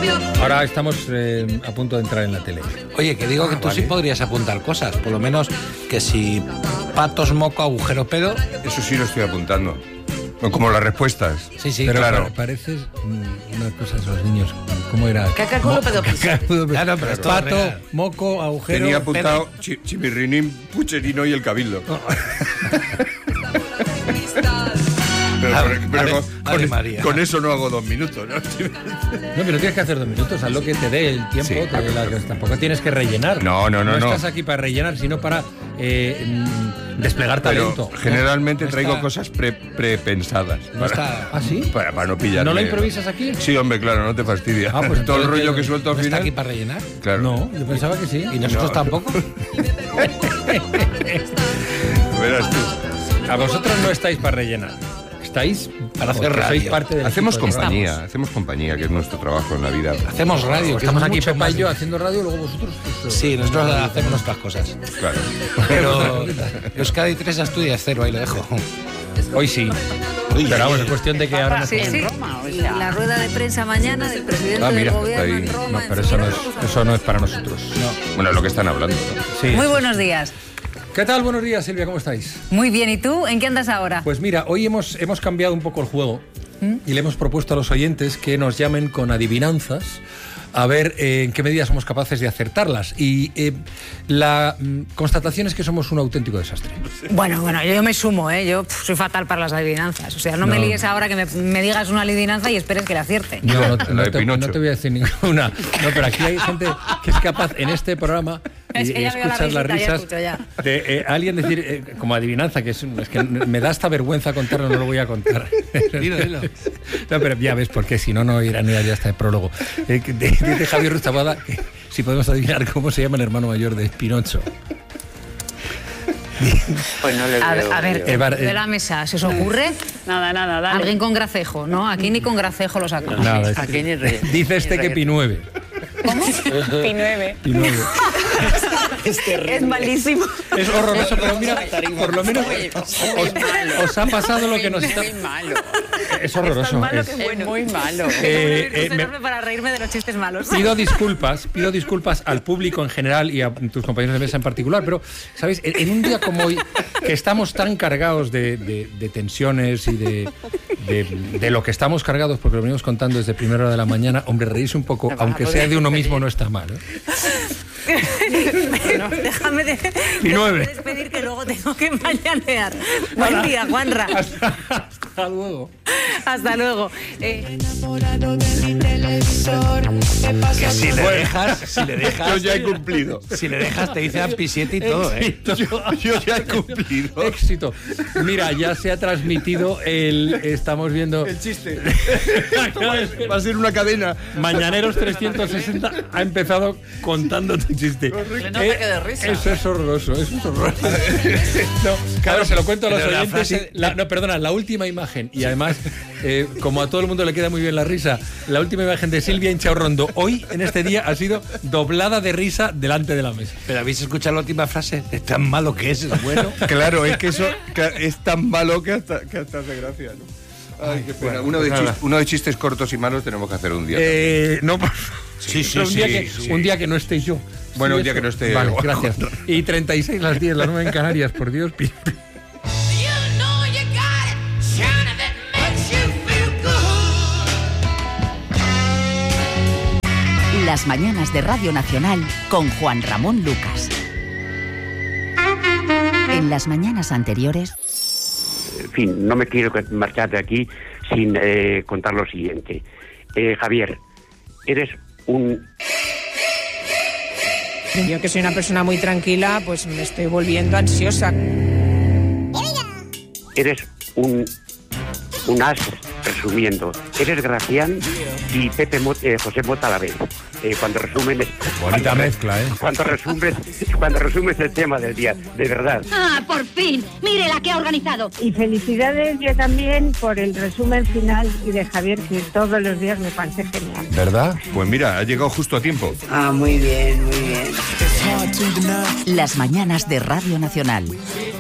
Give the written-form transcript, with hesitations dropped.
Ahora estamos a punto de entrar en la tele. Oye, que digo que tú sí podrías apuntar cosas, por lo menos que si patos, moco, agujero, pedo. Eso sí lo estoy apuntando. Como las respuestas. Sí, Pero claro. pareces unas cosas a los niños. ¿Cómo era? Caca, culo, pedo, pis. Claro, pero es todo Pato, real. moco, agujero. Tenía apuntado Chimirrinín, Pucherino y el Cabildo. Ave María. Con eso no hago 2 minutos, ¿no? No, pero tienes que hacer 2 minutos, haz lo que te dé el tiempo. Sí, tampoco tienes que rellenar. No. No estás aquí para rellenar, sino para desplegar talento. Pero generalmente No traigo está- cosas prepensadas. No está- ¿Ah, sí? Para no pillarme. ¿No lo improvisas aquí? Sí, hombre, claro, no te fastidia. Ah, pues todo el entonces rollo que- que suelto al ¿No está final. aquí para rellenar? Claro. No, yo pensaba que sí. ¿Y nosotros tampoco? Verás tú. A vosotros no estáis para rellenar. Estáis Para hacer porque sois radio. parte del Hacemos equipo de compañía, que es nuestro trabajo en la vida. Hacemos radio, que Estamos es aquí mucho Pepa y más- yo haciendo radio, luego vosotros. pues, Sí, nosotros hacemos nuestras cosas. Claro. Pero Euskadi 3 Asturias 0, ahí lo dejo. Hoy sí. Pero vamos, es cuestión de que ahora nos... Sí. La rueda de prensa mañana del presidente Ah, mira, del gobierno está en ahí. Roma. No, pero eso no es para nosotros. Bueno, es lo que están hablando, ¿no? Sí. Muy buenos días. ¿Qué tal? Buenos días, Silvia, ¿cómo estáis? Muy bien, ¿y tú? ¿En qué andas ahora? Pues mira, hoy hemos cambiado un poco el juego y le hemos propuesto a los oyentes que nos llamen con adivinanzas a ver en qué medida somos capaces de acertarlas. Y la constatación es que somos un auténtico desastre. Bueno, yo me sumo, ¿eh? Yo soy fatal para las adivinanzas. O sea, no me líes ahora que me digas una adivinanza y esperes que la acierte. No, La de Pinocho. no te voy a decir ninguna. No, pero aquí hay gente que es capaz en este programa Es y que ya veo la escuchas las risita, ya risas escucho, ya. de alguien decir como adivinanza, que es que me da hasta vergüenza contarlo, no lo voy a contar. Dilo. No, pero ya ves, porque si no, no irán ya hasta el prólogo. Dice Javier Rustabada que si podemos adivinar cómo se llama el hermano mayor de Pinocho. Pues no le veo. A ver, de la mesa, ¿se os ocurre? Nada, dale. Alguien con gracejo, ¿no? Aquí ni con gracejo lo sacamos. Nada, Aquí ni re- dice ni este que re- Pi9. Pi9. Es malísimo. Es horroroso, pero mira, por lo menos os ha pasado lo que nos está... Muy malo. Es horroroso. malo es- que Es muy malo. Concentrarme para reírme de los chistes malos. Pido disculpas al público en general y a tus compañeros de mesa en particular, pero, ¿sabéis? En un día como hoy, que estamos tan cargados de tensiones y de lo que estamos cargados, porque lo venimos contando desde primera hora de la mañana, hombre, reírse un poco, No vas a aunque poder sea de uno despedir. mismo, no está mal, ¿eh? Déjame Pi9. despedir que luego tengo que mañanear. Buen día, Juanra. Hasta luego. Hasta luego. Que si le dejas, Yo ya he cumplido. si le dejas te dice AMPI7 y todo, ¿eh? Yo ya he cumplido. Éxito. Mira, ya se ha transmitido estamos viendo... El chiste. Va a ser una cadena. Mañaneros 360 ha empezado contando tu chiste. nota que de risa. Eso es horroroso, No, claro, se lo cuento a los Pero la oyentes. frase- La última imagen. Y además, como a todo el mundo le queda muy bien la risa, la última imagen de Silvia Inchaurrondo hoy, en este día, ha sido doblada de risa delante de la mesa. Pero ¿habéis escuchado la última frase? Es tan malo que es bueno. Claro, es que eso es tan malo que hasta hace gracia, ¿no? Ay, qué pena. Uno de chistes cortos y malos tenemos que hacer un día. No, por favor. Sí, Pero un día que no estéis yo. Bueno, Sí, un día eso. que no esté Vale, Juan. gracias. Y 36 las 10, las 9 en Canarias, por Dios. Las mañanas de Radio Nacional con Juan Ramón Lucas. En las mañanas anteriores... En fin, no me quiero marchar de aquí sin contar lo siguiente. Javier, eres un... Yo que soy una persona muy tranquila, pues me estoy volviendo ansiosa. Eres un as, resumiendo. Eres Gracián y José Mota a la vez. Cuando resumen... Bonita mezcla, ¿eh? Cuando resumes el tema del día, de verdad. ¡Ah, por fin! ¡Mire la que ha organizado! Y felicidades yo también por el resumen final y de Javier, que todos los días me parece genial. ¿Verdad? Pues mira, ha llegado justo a tiempo. Ah, muy bien, muy bien. Las mañanas de Radio Nacional.